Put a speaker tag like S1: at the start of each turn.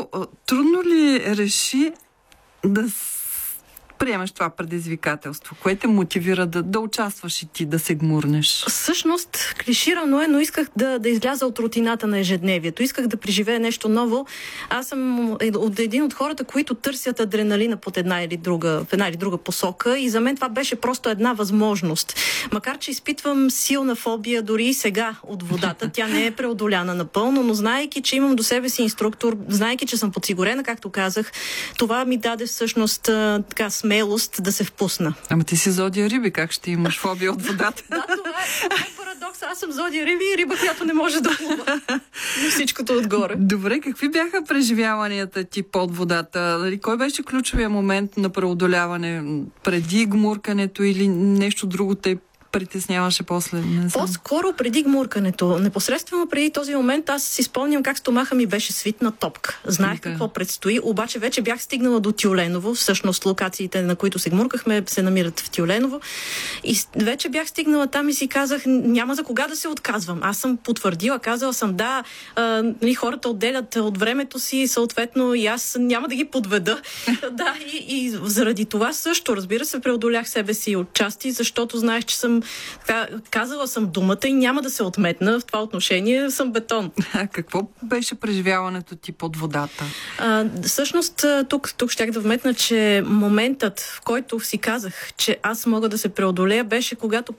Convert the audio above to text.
S1: трудно ли реши да приемаш това предизвикателство? Кое те мотивира да участваш и ти, да се гмурнеш?
S2: Всъщност, клиширано е, но исках да изляза от рутината на ежедневието. Исках да преживея нещо ново. Аз съм един от хората, които търсят адреналина в една или друга посока, и за мен това беше просто една възможност. Макар че изпитвам силна фобия дори и сега от водата, тя не е преодоляна напълно, но знаейки, че имам до себе си инструктор, знаейки, че съм подсигурена, както казах, това ми даде всъщност така смелост да се впусна.
S1: Ама ти си зодия риби, как ще имаш фобия от водата?
S2: Да, това е парадокс. Аз съм зодия риби и риба, която не може да плува. И всичкото отгоре.
S1: Добре, какви бяха преживяванията ти под водата? Кой беше ключовия момент на преодоляване? Преди гмуркането или нещо друго те притесняваше после?
S2: По-скоро преди гмуркането. Непосредствено преди този момент аз си спомням как стомаха ми беше свит на топка. Знаех какво предстои, обаче вече бях стигнала до Тюленово. Всъщност локациите, на които се гмуркахме, се намират в Тюленово. И вече бях стигнала там и си казах, няма за кога да се отказвам. Аз съм потвърдила, казала съм да, хората отделят от времето си, съответно и аз няма да ги подведа. Да, и заради това също, разбира се, преодолях себе си отчасти, защото знаех, че съм казала съм думата и няма да се отметна. В това отношение съм бетон.
S1: Какво беше преживяването ти под водата?
S2: Всъщност, тук щях да вметна, че моментът, в който си казах, че аз мога да се преодолея, беше когато